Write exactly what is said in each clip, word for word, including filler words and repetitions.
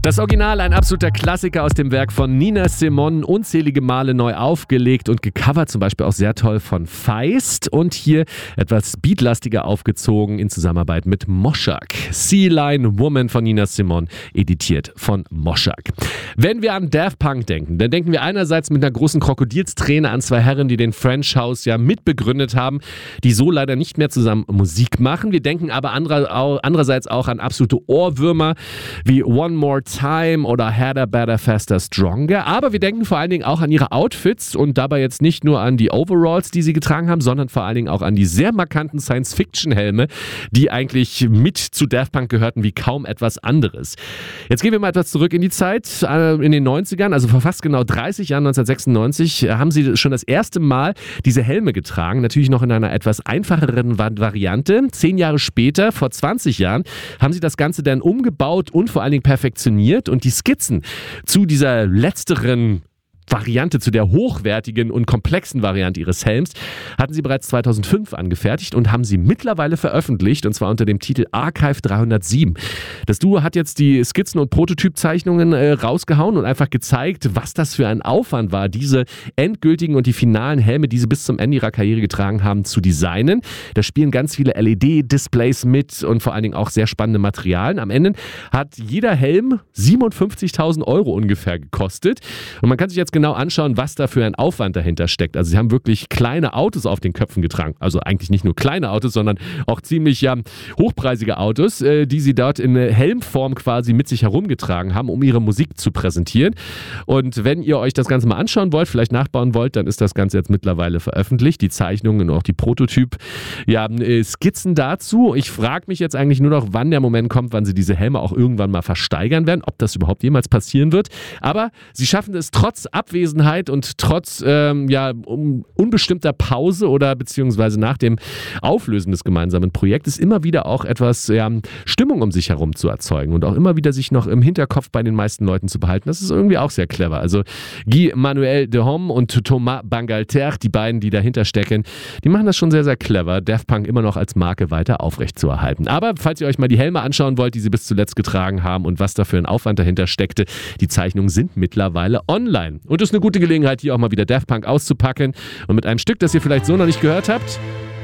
Das Original, ein absoluter Klassiker aus dem Werk von Nina Simone, unzählige Male neu aufgelegt und gecovert, zum Beispiel auch sehr toll von Feist und hier etwas beatlastiger aufgezogen in Zusammenarbeit mit Moschak. Sea Lion Woman von Nina Simone, editiert von Moschak. Wenn wir an Daft Punk denken, dann denken wir einerseits mit einer großen Krokodilsträne an zwei Herren, die den French House ja mitbegründet haben, die so leider nicht mehr zusammen Musik machen. Wir denken aber andererseits auch an absolute Ohrwürmer wie One More Time oder Harder, Better, Faster, Stronger. Aber wir denken vor allen Dingen auch an ihre Outfits und dabei jetzt nicht nur an die Overalls, die sie getragen haben, sondern vor allen Dingen auch an die sehr markanten Science-Fiction-Helme, die eigentlich mit zu Daft Punk gehörten wie kaum etwas anderes. Jetzt gehen wir mal etwas zurück in die Zeit, in den neunzigern, also vor fast genau dreißig Jahren, neunzehnhundertsechsundneunzig, haben sie schon das erste Mal diese Helme getragen, natürlich noch in einer etwas einfacheren Variante. Zehn Jahre später, vor zwanzig Jahren, haben sie das Ganze dann umgebaut und vor allen Dingen perfektioniert und die Skizzen zu dieser letzteren Variante, zu der hochwertigen und komplexen Variante ihres Helms, hatten sie bereits zweitausendfünf angefertigt und haben sie mittlerweile veröffentlicht, und zwar unter dem Titel Archive dreihundertsieben. Das Duo hat jetzt die Skizzen und Prototypzeichnungen äh, rausgehauen und einfach gezeigt, was das für ein Aufwand war, diese endgültigen und die finalen Helme, die sie bis zum Ende ihrer Karriere getragen haben, zu designen. Da spielen ganz viele L E D-Displays mit und vor allen Dingen auch sehr spannende Materialien. Am Ende hat jeder Helm siebenundfünfzigtausend Euro ungefähr gekostet und man kann sich jetzt genau anschauen, was da für ein Aufwand dahinter steckt. Also sie haben wirklich kleine Autos auf den Köpfen getragen. Also eigentlich nicht nur kleine Autos, sondern auch ziemlich ja, hochpreisige Autos, äh, die sie dort in Helmform quasi mit sich herumgetragen haben, um ihre Musik zu präsentieren. Und wenn ihr euch das Ganze mal anschauen wollt, vielleicht nachbauen wollt, dann ist das Ganze jetzt mittlerweile veröffentlicht. Die Zeichnungen und auch die Prototyp, ja, äh, Skizzen dazu. Ich frage mich jetzt eigentlich nur noch, wann der Moment kommt, wann sie diese Helme auch irgendwann mal versteigern werden, ob das überhaupt jemals passieren wird. Aber sie schaffen es trotz Abwesenheit und trotz ähm, ja, um, unbestimmter Pause oder beziehungsweise nach dem Auflösen des gemeinsamen Projektes immer wieder auch etwas ja, Stimmung um sich herum zu erzeugen und auch immer wieder sich noch im Hinterkopf bei den meisten Leuten zu behalten. Das ist irgendwie auch sehr clever. Also Guy Manuel de Homme und Thomas Bangalter, die beiden, die dahinter stecken, die machen das schon sehr, sehr clever, Daft Punk immer noch als Marke weiter aufrechtzuerhalten. Aber falls ihr euch mal die Helme anschauen wollt, die sie bis zuletzt getragen haben und was da für ein Aufwand dahinter steckte, die Zeichnungen sind mittlerweile online. Und das ist eine gute Gelegenheit, hier auch mal wieder Daft Punk auszupacken. Und mit einem Stück, das ihr vielleicht so noch nicht gehört habt,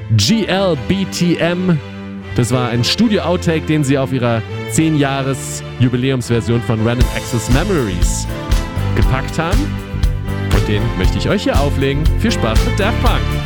G L B T M. Das war ein Studio-Outtake, den sie auf ihrer zehn Jahres Jubiläumsversion von Random Access Memories gepackt haben. Und den möchte ich euch hier auflegen. Viel Spaß mit Daft Punk.